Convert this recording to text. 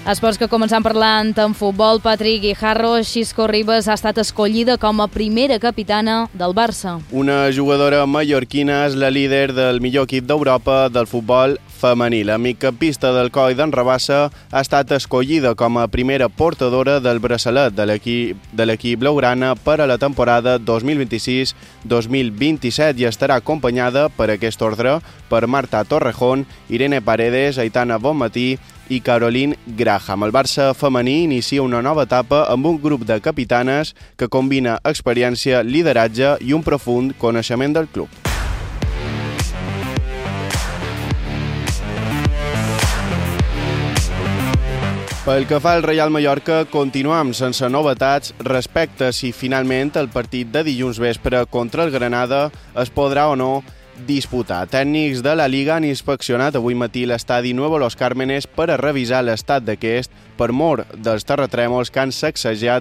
Esports que començam parlant en futbol. Patrick Guijarro, Xisco Ribas ha estat escollida com a primera capitana del Barça. Una jugadora mallorquina és la líder del millor equip d'Europa del futbol femení. La migcampista del COI d'en Rabassa ha estat escollida com a primera portadora del braçalet de l'equip blaugrana per a la temporada 2026-2027 i estarà acompanyada per aquest ordre per Marta Torrejón, Irene Paredes, Aitana Bonmatí i Caroline Graham. El Barça femení inicia una nova etapa amb un grup de capitanes que combina experiència, lideratge i un profund coneixement del club. Pel que fa al Reial Mallorca, continuem sense novetats respecte a si finalment el partit de dilluns vespre contra el Granada es podrà o no disputar. Tècnics de la Liga han inspeccionat avui matí l'estadi Nuevo Los Cármenes per a revisar l'estat d'aquest per mor dels terratrèmols que han sacsejat